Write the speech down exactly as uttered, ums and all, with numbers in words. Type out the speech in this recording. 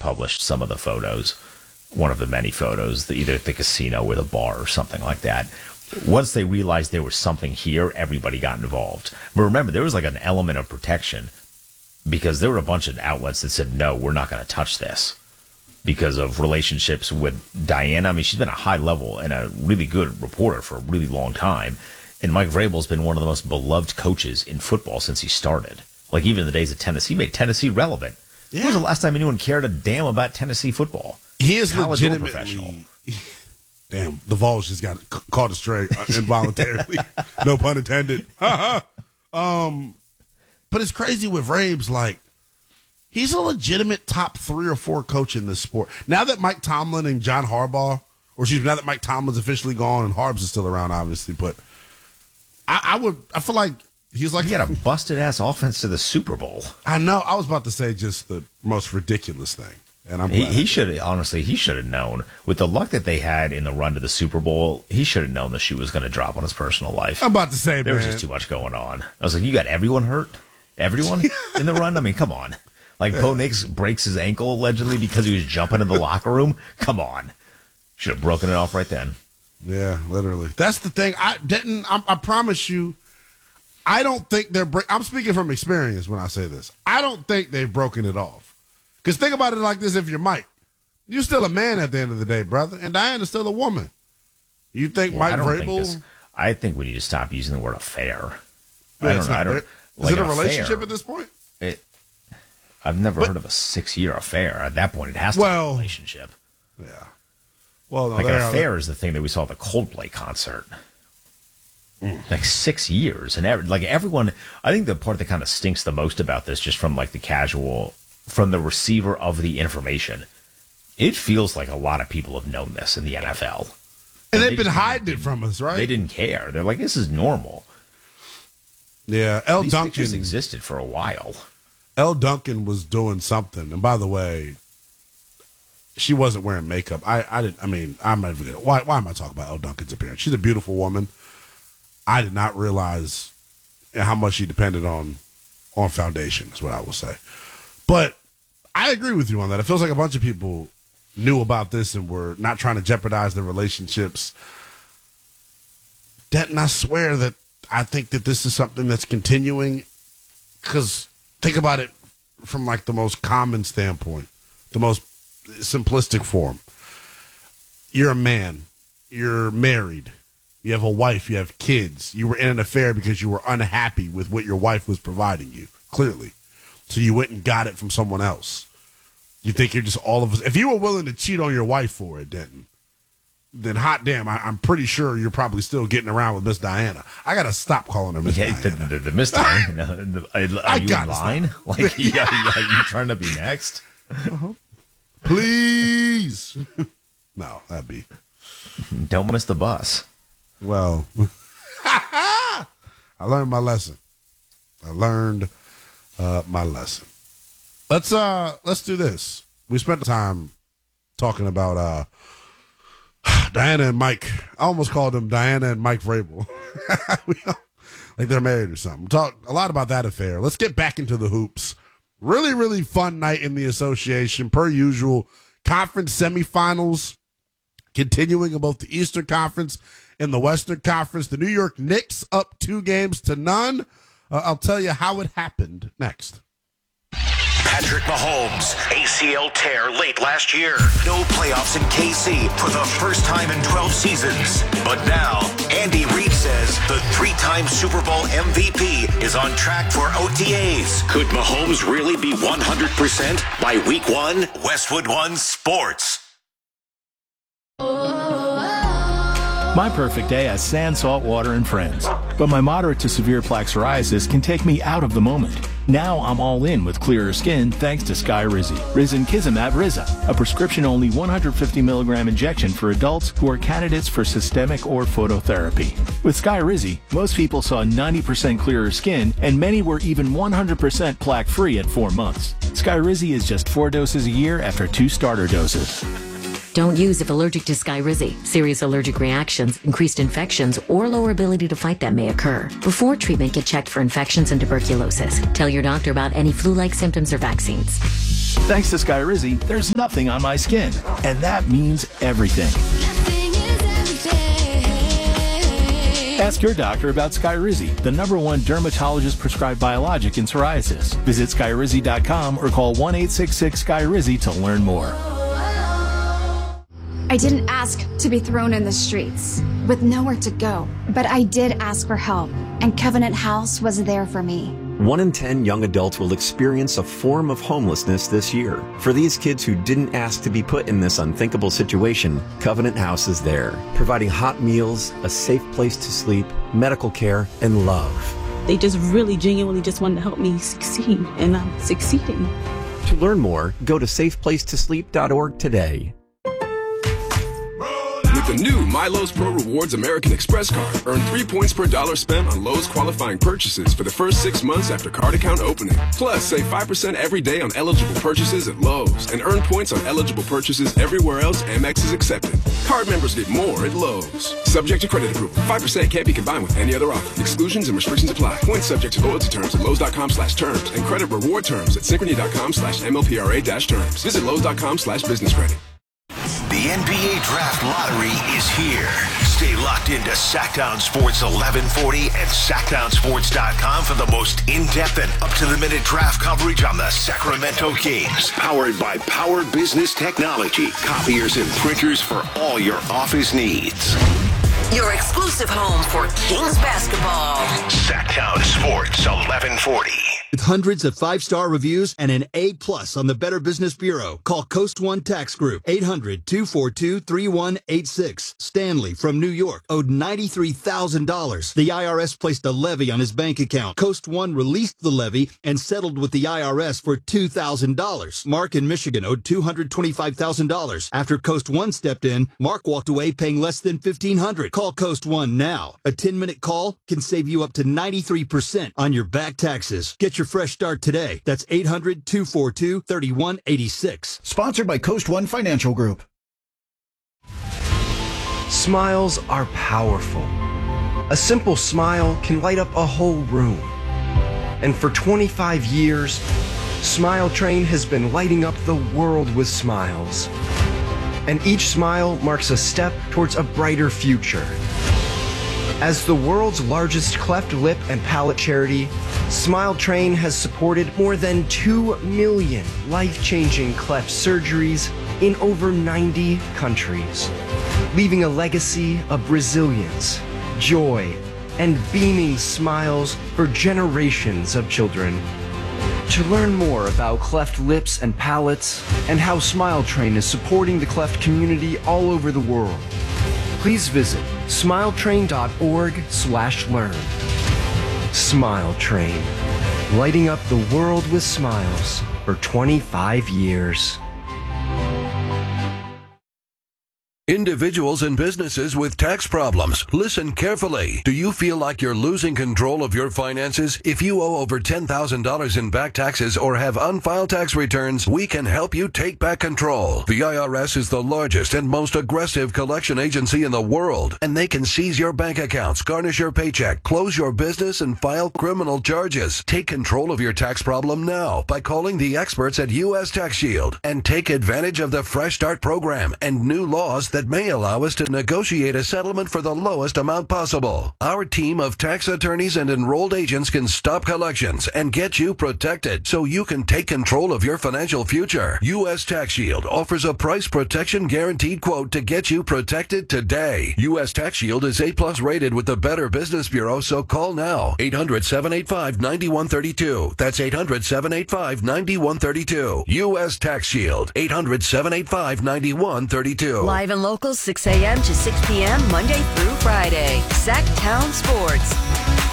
published some of the photos, one of the many photos, either at the casino or the bar or something like that. Once they realized there was something here, everybody got involved. But remember, there was like an element of protection because there were a bunch of outlets that said, no, we're not going to touch this because of relationships with Diana. I mean, she's been a high level and a really good reporter for a really long time. And Mike Vrabel's been one of the most beloved coaches in football since he started. Like, even in the days of Tennessee, he made Tennessee relevant. Yeah. When was the last time anyone cared a damn about Tennessee football? He is legitimately... Damn, the Vols just got caught astray involuntarily. No pun intended. um, but it's crazy with Vrabes. Like, he's a legitimate top three or four coach in this sport. Now that Mike Tomlin and John Harbaugh, or excuse me, now that Mike Tomlin's officially gone and Harbs is still around, obviously, but I, I would, I feel like he's like... He got a busted-ass offense to the Super Bowl. I know. I was about to say just the most ridiculous thing. And I'm he, he should honestly, he should have known with the luck that they had in the run to the Super Bowl. He should have known the shoe was going to drop on his personal life. I'm about to say, there man. was just too much going on. I was like, you got everyone hurt, everyone in the run. I mean, come on. Like Bo Nix breaks his ankle allegedly because he was jumping in the locker room. Come on, should have broken it off right then. Yeah, literally. That's the thing. I didn't. I, I promise you. I don't think they're. Break- I'm speaking from experience when I say this. I don't think they've broken it off. Because think about it like this, if you're Mike, you're still a man at the end of the day, brother, and Diana's still a woman. You think well, Mike I Vrabel... Think this, I think we need to stop using the word affair. Yeah, I don't know. I don't, Is like it a affair, relationship at this point? It, I've never but, heard of a six-year affair. At that point, it has to well, be a relationship. Yeah. Well, no, like an affair is the thing that we saw at the Coldplay concert. Mm. Like six years. And every, like everyone, I think the part that kind of stinks the most about this, just from like the casual... from the receiver of the information, it feels like a lot of people have known this in the N F L. And, and they've they been hiding it from us, right? They didn't care. They're like, this is normal. Yeah, L. These Duncan pictures existed for a while. L. Duncan was doing something. And by the way, she wasn't wearing makeup. I, I didn't, I mean, I'm not even gonna, why, why am I talking about L. Duncan's appearance? She's a beautiful woman. I did not realize how much she depended on, on foundation, is what I will say. But I agree with you on that. It feels like a bunch of people knew about this and were not trying to jeopardize their relationships. Denton, I swear that I think that this is something that's continuing because think about it from like the most common standpoint, the most simplistic form. You're a man. You're married. You have a wife. You have kids. You were in an affair because you were unhappy with what your wife was providing you, clearly. So you went and got it from someone else. You think you're just all of us. If you were willing to cheat on your wife for it, Denton, then hot damn, I, I'm pretty sure you're probably still getting around with Miss Diana. I got to stop calling her Miss yeah, Diana. The, the, the Miss Diana. Are you I in line? Stop. Like, yeah, yeah, are you trying to be next? Uh-huh. Please. No, that'd be. Don't miss the bus. Well, I learned my lesson. I learned Uh, my lesson. Let's uh, let's do this. We spent time talking about uh, Diana and Mike. I almost called them Diana and Mike Vrabel, like they're married or something. Talk a lot about that affair. Let's get back into the hoops. Really, really fun night in the association, per usual. Conference semifinals continuing in both the Eastern Conference and the Western Conference. The New York Knicks up two games to none. Uh, I'll tell you how it happened next. Patrick Mahomes, A C L tear late last year. No playoffs in K C for the first time in twelve seasons. But now, Andy Reid says the three-time Super Bowl M V P is on track for O T As. Could Mahomes really be one hundred percent by week one? Westwood One Sports. My perfect day has sand, salt water, and friends. But my moderate to severe plaque psoriasis can take me out of the moment. Now I'm all in with clearer skin thanks to Skyrizi. Risankizumab Riza, a prescription-only one hundred fifty milligram injection for adults who are candidates for systemic or phototherapy. With Skyrizi, most people saw ninety percent clearer skin, and many were even one hundred percent plaque-free at four months. Skyrizi is just four doses a year after two starter doses. Don't use if allergic to Skyrizi. Serious allergic reactions, increased infections, or lower ability to fight them may occur. Before treatment, get checked for infections and tuberculosis. Tell your doctor about any flu-like symptoms or vaccines. Thanks to Skyrizi, there's nothing on my skin. And that means everything. Ask your doctor about Skyrizi, the number one dermatologist-prescribed biologic in psoriasis. Visit Skyrizi dot com or call one eight six six Skyrizi to learn more. I didn't ask to be thrown in the streets with nowhere to go, but I did ask for help, and Covenant House was there for me. One in ten young adults will experience a form of homelessness this year. For these kids who didn't ask to be put in this unthinkable situation, Covenant House is there, providing hot meals, a safe place to sleep, medical care, and love. They just really genuinely just wanted to help me succeed, and I'm succeeding. To learn more, go to safe place to sleep dot org today. With the new MyLowe's Pro Rewards American Express card, earn three points per dollar spent on Lowe's qualifying purchases for the first six months after card account opening. Plus, save five percent every day on eligible purchases at Lowe's and earn points on eligible purchases everywhere else Amex is accepted. Card members get more at Lowe's. Subject to credit approval. five percent can't be combined with any other offer. Exclusions and restrictions apply. Points subject to loyalty terms at Lowe's dot com slash terms and credit reward terms at Synchrony dot com slash M L P R A dash terms. Visit Lowe's dot com slash business credit. The N B A Draft Lottery is here. Stay locked into Sacktown Sports eleven forty and Sacktown Sports dot com for the most in-depth and up-to-the-minute draft coverage on the Sacramento Kings. Powered by Power Business Technology. Copiers and printers for all your office needs. Your exclusive home for Kings basketball. Sacktown Sports eleven forty. With hundreds of five-star reviews and an A plus on the Better Business Bureau, call Coast One Tax Group, eight hundred, two four two, three one eight six. Stanley from New York owed ninety-three thousand dollars. The I R S placed a levy on his bank account. Coast One released the levy and settled with the I R S for two thousand dollars. Mark in Michigan owed two hundred twenty-five thousand dollars. After Coast One stepped in, Mark walked away paying less than fifteen hundred dollars. Call Coast One now. A ten-minute call can save you up to ninety-three percent on your back taxes. Get your fresh start today. That's eight hundred, two four two, three one eight six. Sponsored by Coast One Financial Group. Smiles are powerful. A simple smile can light up a whole room. And for twenty-five years, Smile Train has been lighting up the world with smiles. And each smile marks a step towards a brighter future. As the world's largest cleft lip and palate charity, Smile Train has supported more than two million life-changing cleft surgeries in over ninety countries, leaving a legacy of resilience, joy, and beaming smiles for generations of children. To learn more about cleft lips and palates and how Smile Train is supporting the cleft community all over the world, please visit smile train dot org slash learn. Smile Train, lighting up the world with smiles for twenty-five years. Individuals and businesses with tax problems, listen carefully. Do you feel like you're losing control of your finances? If you owe over ten thousand dollars in back taxes or have unfiled tax returns, we can help you take back control. The I R S is the largest and most aggressive collection agency in the world, and they can seize your bank accounts, garnish your paycheck, close your business, and file criminal charges. Take control of your tax problem now by calling the experts at U S Tax Shield and take advantage of the Fresh Start program and new laws that may allow us to negotiate a settlement for the lowest amount possible. Our team of tax attorneys and enrolled agents can stop collections and get you protected so you can take control of your financial future. U S Tax Shield offers a price protection guaranteed quote to get you protected today. U S Tax Shield is A plus rated with the Better Business Bureau, so call now. eight hundred, seven eight five, nine one three two. That's eight hundred, seven eight five, nine one three two. U S Tax Shield. eight hundred, seven eight five, nine one three two. Live and local, six a.m. to six p.m. Monday through Friday. Sacktown Sports.